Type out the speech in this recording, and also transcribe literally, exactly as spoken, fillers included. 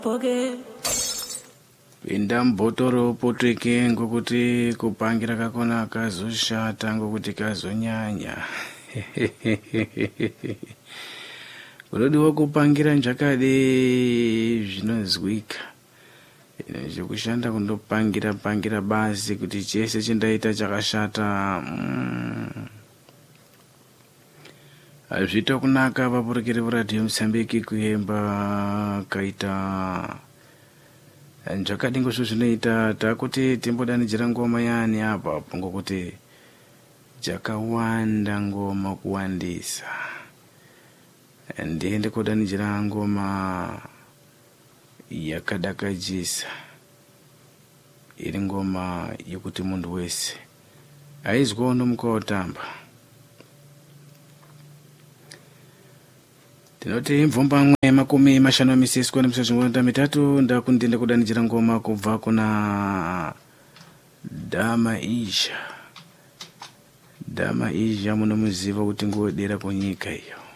Pinda mbotoro potweke ngokuti kupangira kakona kazoshata ngokuti kazonyanya. Unodiwa kupangira njakade zvinozwika. Zvekushanda kundopangira pangira basi kuti chese chindaita chakashata. Mm. Zvito kunaka vaporekere radio Msambiki kuyemba kaita njakadingo zvinoita takuti timbodanidzira ngoma yani apa ngokuti jakawanda ngoma kuwandisa. Ndiende kodanidzira ngoma yakadakajisa. Iri ngoma yekuti mundu wese aizwa unomukotamba. Tinoti mvumba mwe makumi mashanu misiswa nemusazhingonda mitatu ndakundinde kudanidzira ngoma kubva kuna Dama Isha. Dama Isha munomuziva kuti ngodera kunyika iyo.